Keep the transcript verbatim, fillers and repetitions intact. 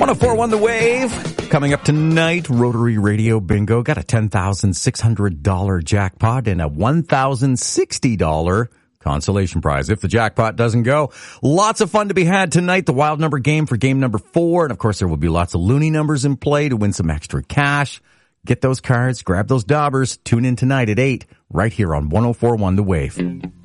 one oh four point one The Wave. Coming up tonight, Rotary Radio Bingo. Got a ten thousand six hundred dollars jackpot and a one thousand sixty dollars consolation prize. If the jackpot doesn't go, lots of fun to be had tonight. The wild number game for game number four. And of course, there will be lots of loony numbers in play to win some extra cash. Get those cards, grab those daubers. Tune in tonight at eight, right here on one oh four point one The Wave.